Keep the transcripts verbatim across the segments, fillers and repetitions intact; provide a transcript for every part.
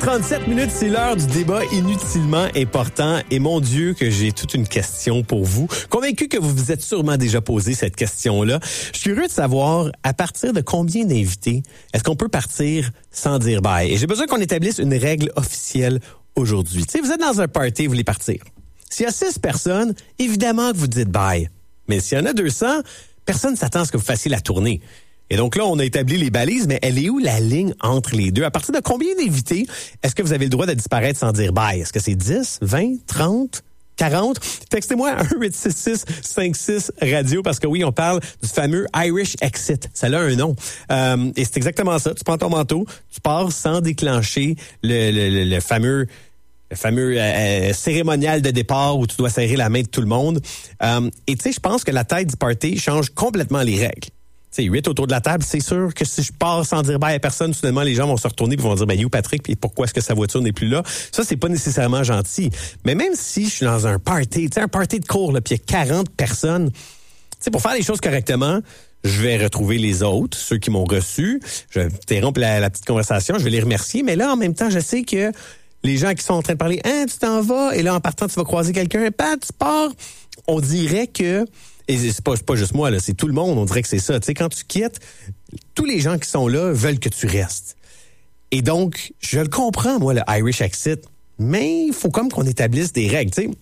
trente-sept minutes, c'est l'heure du débat inutilement important. Et mon Dieu, que j'ai toute une question pour vous. Convaincu que vous vous êtes sûrement déjà posé cette question-là. Je suis curieux de savoir à partir de combien d'invités est-ce qu'on peut partir sans dire bye. Et j'ai besoin qu'on établisse une règle officielle aujourd'hui. Tu sais, vous êtes dans un party, vous voulez partir. S'il y a six personnes, évidemment que vous dites bye. Mais s'il y en a deux cents, personne ne s'attend à ce que vous fassiez la tournée. Et donc là, on a établi les balises, mais elle est où la ligne entre les deux? À partir de combien d'invités est-ce que vous avez le droit de disparaître sans dire bye? Est-ce que c'est dix, vingt, trente, quarante? Textez-moi un huit six six cinq six radio parce que oui, on parle du fameux Irish Exit. Ça a un nom. Euh, et c'est exactement ça. Tu prends ton manteau, tu pars sans déclencher le, le, le, le fameux... le fameux euh, cérémonial de départ où tu dois serrer la main de tout le monde. Euh, et tu sais, je pense que la tête du party change complètement les règles. Tu sais, huit autour de la table, c'est sûr que si je pars sans dire bye à personne, soudainement, les gens vont se retourner et vont dire, ben, you, Patrick, puis pourquoi est-ce que sa voiture n'est plus là? Ça, c'est pas nécessairement gentil. Mais même si je suis dans un party, tu sais, un party de cours, là, puis il y a quarante personnes, tu sais, pour faire les choses correctement, je vais retrouver les autres, ceux qui m'ont reçu, je vais interrompre la, la petite conversation, je vais les remercier, mais là, en même temps, je sais que les gens qui sont en train de parler, hein, tu t'en vas, et là, en partant, tu vas croiser quelqu'un, Pat, tu pars. On dirait que, et c'est pas, c'est pas juste moi, là, c'est tout le monde, on dirait que c'est ça. Tu sais, quand tu quittes, tous les gens qui sont là veulent que tu restes. Et donc, je le comprends, moi, le Irish Exit, mais il faut comme qu'on établisse des règles, tu sais.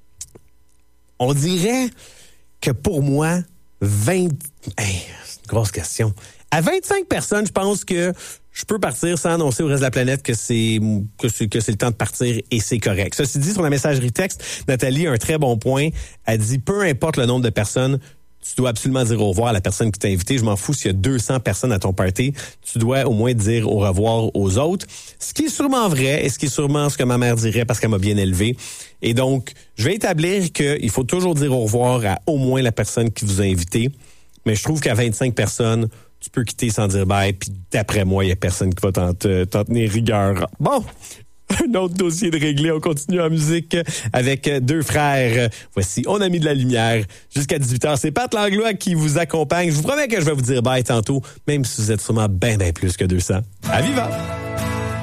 On dirait que pour moi, vingt... Hey, c'est une grosse question. À vingt-cinq personnes, je pense que je peux partir sans annoncer au reste de la planète que c'est que c'est, que c'est le temps de partir et c'est correct. Ceci dit, sur la messagerie texte, Nathalie a un très bon point. Elle dit, peu importe le nombre de personnes, tu dois absolument dire au revoir à la personne qui t'a invité. Je m'en fous s'il y a deux cents personnes à ton party. Tu dois au moins dire au revoir aux autres. Ce qui est sûrement vrai et ce qui est sûrement ce que ma mère dirait parce qu'elle m'a bien élevé. Et donc, je vais établir qu'il faut toujours dire au revoir à au moins la personne qui vous a invité. Mais je trouve qu'à vingt-cinq personnes, tu peux quitter sans dire bye, puis d'après moi, il n'y a personne qui va t'en, t'en tenir rigueur. Bon, un autre dossier de réglé. On continue en musique avec deux frères. Voici On a mis de la lumière. Jusqu'à dix-huit heures, c'est Pat Langlois qui vous accompagne. Je vous promets que je vais vous dire bye tantôt, même si vous êtes sûrement bien, bien plus que deux cents. À Viva!